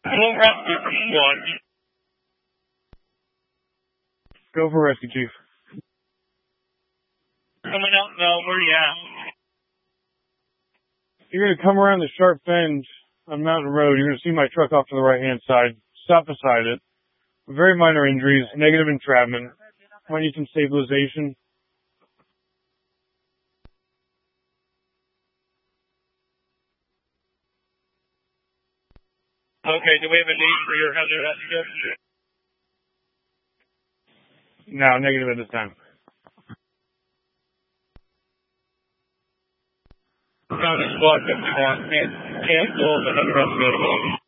Full rescue, one. Go for rescue, Chief. Coming out now, where you at? You're going to come around the sharp bend on Mountain Road. You're going to see my truck off to the right-hand side. Stop beside it. Very minor injuries, negative entrapment. Might need some stabilization. Okay, do we have a need for your hazard rescue? No, negative at this time. County Squad 51, cancel the hazard rescue.